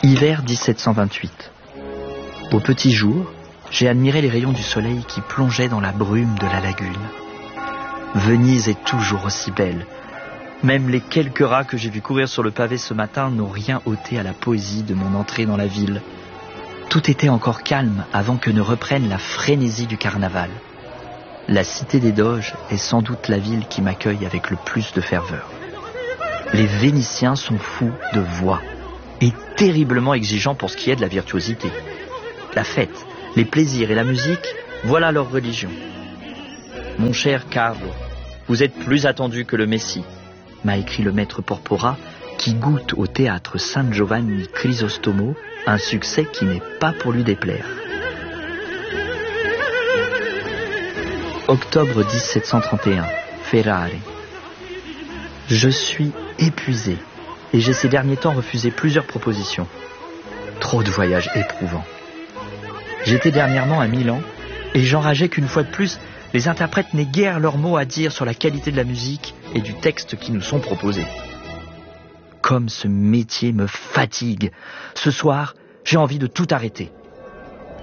Hiver 1728. Au petit jour, j'ai admiré les rayons du soleil qui plongeaient dans la brume de la lagune. Venise est toujours aussi belle. Même les quelques rats que j'ai vus courir sur le pavé ce matin n'ont rien ôté à la poésie de mon entrée dans la ville. Tout était encore calme avant que ne reprenne la frénésie du carnaval. La cité des Doges est sans doute la ville qui m'accueille avec le plus de ferveur. Les Vénitiens sont fous de voix et terriblement exigeants pour ce qui est de la virtuosité. La fête, les plaisirs et la musique, voilà leur religion. Mon cher Carlo, vous êtes plus attendu que le Messie, m'a écrit le maître Porpora, qui goûte au théâtre San Giovanni Crisostomo un succès qui n'est pas pour lui déplaire. Octobre 1731, Ferrare. Je suis épuisé et j'ai ces derniers temps refusé plusieurs propositions. Trop de voyages éprouvants. J'étais dernièrement à Milan et j'enrageais qu'une fois de plus, les interprètes n'aient guère leurs mots à dire sur la qualité de la musique et du texte qui nous sont proposés. Comme ce métier me fatigue. Ce soir, j'ai envie de tout arrêter.